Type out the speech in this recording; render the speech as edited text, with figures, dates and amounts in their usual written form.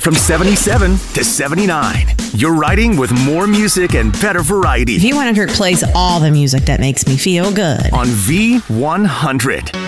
From 77 to 79, you're riding with more music and better variety. V100 plays all the music that makes me feel good. On V100.